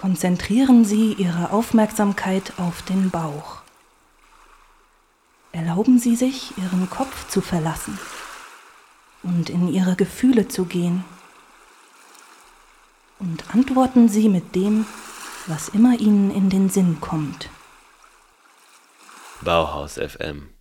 Konzentrieren Sie Ihre Aufmerksamkeit auf den Bauch. Erlauben Sie sich, Ihren Kopf zu verlassen und in Ihre Gefühle zu gehen. Und antworten Sie mit dem, was immer Ihnen in den Sinn kommt. Bauhaus FM